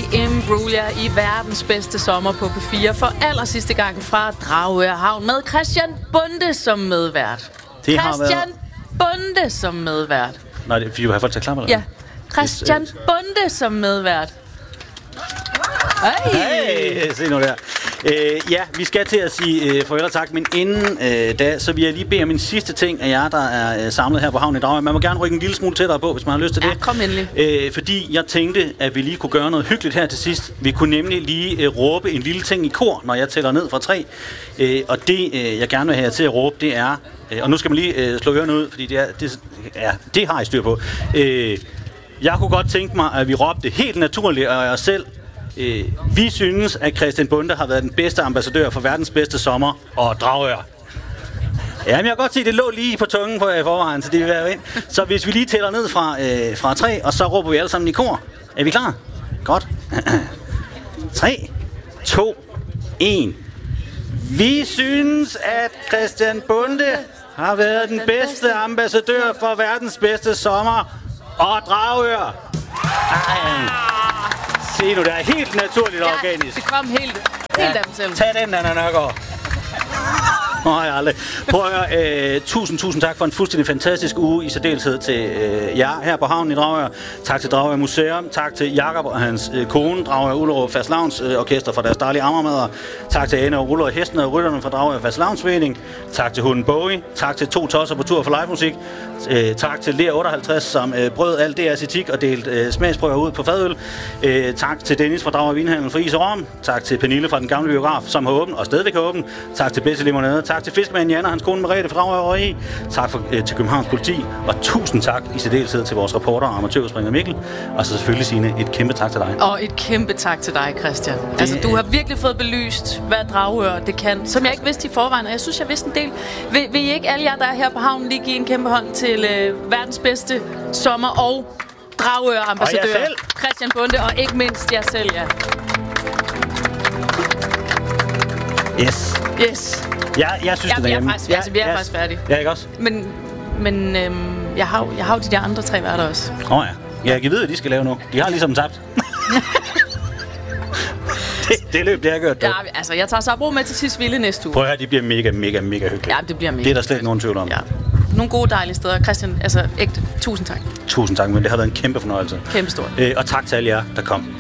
Imbruglia i verdens bedste sommer på P4 for allersidste gang fra Dragør Havn med Christian Bonde som medvært. Christian Bonde som medvært. Nej, det er fordi du har folk til at klappe, eller? Ja, Christian Bonde som medvært. Hey, se nu der. Ja, vi skal til at sige farvel og tak, men inden da, så vil jeg lige bede om en sidste ting af jer, der er samlet her på Havn i Dragør. Man må gerne rykke en lille smule tættere på, hvis man har lyst til det. Ja, kom endelig. Fordi jeg tænkte, at vi lige kunne gøre noget hyggeligt her til sidst. Vi kunne nemlig lige råbe en lille ting i kor, når jeg tæller ned fra 3. Og det, jeg gerne vil have jer til at råbe, det er... og nu skal man lige slå ørerne ud, fordi det har I styr på. Jeg kunne godt tænke mig, at vi råbte helt naturligt af os selv. Vi synes, at Christian Bonde har været den bedste ambassadør for verdens bedste sommer og Dragør. Jamen, jeg kan godt se, at det lå lige på tungen på jer i forvejen, så det vil være ind. Så hvis vi lige tæller ned fra 3, og så råber vi alle sammen i kor. Er vi klar? Godt. 3, 2, 1. Vi synes, at Christian Bonde har været den bedste ambassadør for verdens bedste sommer og Dragør. Se nu, det er helt naturligt og organisk. Det kom helt af dem selv. Tag den, Anna Nørgaard. Nej, aldrig. Prøv at høre, tusind tak for en fuldstændig fantastisk uge, i særdeleshed til jer her på Havnen i Dragør. Tak til Dragør Museum, tak til Jakob og hans kone, Dragør Ullerup Fastelavns Orkester for deres dejlige ammermadder. Tak til Anne og Ruller og Hestene og Rytterne fra Dragør Fastelavnsforening. Tak til hunden Bowie. Tak til 2 tosser på tur for livemusik. Tak til Lea 58, som brød alt deres etik og delte smagsprøver ud på fadøl. Tak til Dennis fra Dragør Vinhandel for is og rom. Tak til Pernille fra den gamle biograf, som har åbent og stadigvæk har åbent. Tak til Bedste Limonade. Tak til Fiskemanden Jan og hans kone Merete fra Dragør. Tak til Københavns Politi. Og tusind tak i særdeleshed til vores reporter og amatørspringer Mikkel. Og så selvfølgelig Signe, et kæmpe tak til dig. Og et kæmpe tak til dig, Christian. Altså, du har virkelig fået belyst, hvad Dragør det kan, som jeg ikke vidste i forvejen, og jeg synes, jeg vidste en del. Vil I ikke alle jer, der er her på havnen, lige give en kæmpe hånd til verdens bedste sommer- og Dragør-ambassadør Christian Bonde, og ikke mindst jer selv, ja. Yes. Jeg synes, vi er faktisk færdige. Ja, ikke også? Men jeg har jo de der andre 3 værter også. Ja. Jeg kan vide, hvad de skal lave nu. De har ligesom tabt. det løb, det har gjort. Ja, altså, jeg tager Sabro med til Tisvilde næste uge. Prøv at høre, de bliver mega hyggeligt. Ja, det bliver mega. Det er der slet ikke nogen tvivl om. Ja. Nogle gode, dejlige steder. Christian, altså ægte, tusind tak. Tusind tak, men det har været en kæmpe fornøjelse. Kæmpe stort. Og tak til alle jer, der kom.